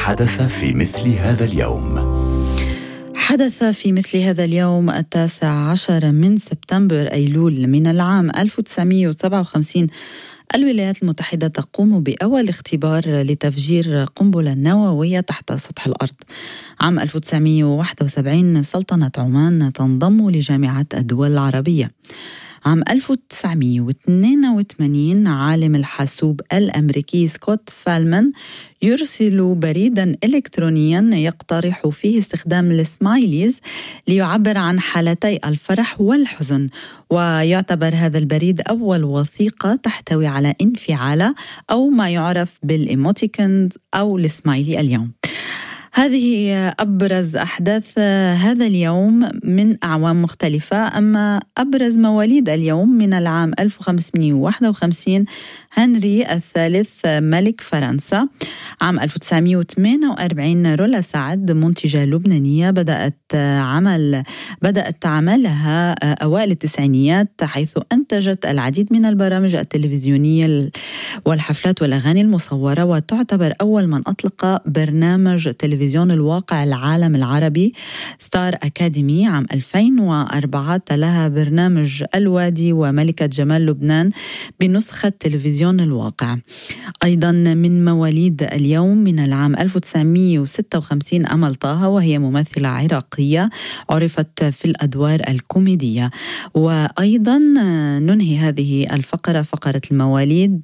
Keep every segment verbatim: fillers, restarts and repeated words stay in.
حدث في مثل هذا اليوم. حدث في مثل هذا اليوم التاسع عشر من سبتمبر أيلول من العام ألف وتسعمائة وسبعة وخمسين. الولايات المتحدة تقوم بأول اختبار لتفجير قنبلة نووية تحت سطح الأرض. عام ألف وتسعمائة وواحد وسبعين سلطنة عمان تنضم لجامعة الدول العربية. عام ألف وتسعمائة واثنين وثمانين عالم الحاسوب الأمريكي سكوت فالمان يرسل بريداً إلكترونياً يقترح فيه استخدام السمايليز ليعبر عن حالتي الفرح والحزن، ويعتبر هذا البريد أول وثيقة تحتوي على انفعالة أو ما يعرف بالإيموتيكونز أو السمايلي اليوم. هذه أبرز أحداث هذا اليوم من أعوام مختلفة. أما أبرز مواليد اليوم من العام ألف وخمسمائة وواحد وخمسين هنري الثالث ملك فرنسا. عام ألف وتسعمائة وثمانية وأربعين رولا سعد منتجة لبنانية بدأت عمل بدأت عملها أوائل التسعينيات، حيث أنتجت العديد من البرامج التلفزيونية والحفلات والأغاني المصورة، وتعتبر أول من أطلق برنامج تلفزيون الواقع العالم العربي ستار أكاديمي. عام ألفين وأربعة لها برنامج الوادي وملكة جمال لبنان بنسخة تلفزيون الواقع. أيضا من مواليد اليوم من العام ألف وتسعمائة وستة وخمسين أمل طه، وهي ممثلة عراقية عرفت في الأدوار الكوميدية. وأيضا ننهي هذه الفقرة فقرة المواليد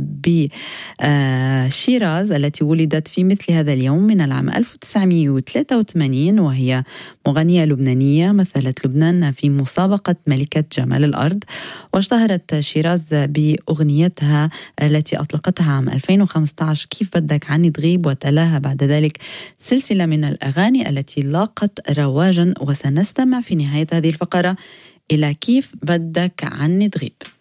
بشيراز التي ولدت في مثل هذا اليوم من العام ألف وتسعمائة وثلاثة وثمانين، وهي مغنية لبنانية مثلت لبنان في مسابقة ملكة جمال الأرض. واشتهرت شيراز بأغنيتها التي أطلقتها عام ألفين وخمسة عشر كيف بدك عني تغيب، وتلاها بعد ذلك سلسلة من الأغاني التي لاقت رواجا. وسنستمع في نهاية هذه الفقرة إلى كيف بدك عني تغيب.